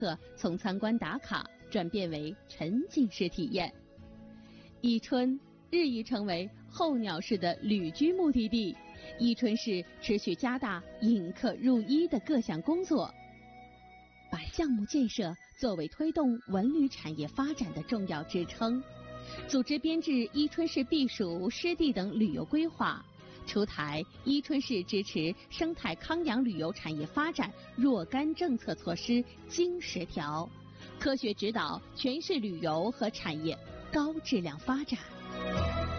从参观打卡转变为沉浸式体验。伊春日益成为候鸟式的旅居目的地，伊春市持续加大引客入伊的各项工作，把项目建设作为推动文旅产业发展的重要支撑，组织编制伊春市避暑湿地等旅游规划，出台伊春市支持生态康养旅游产业发展若干政策措施经10条，科学指导全市旅游和产业高质量发展。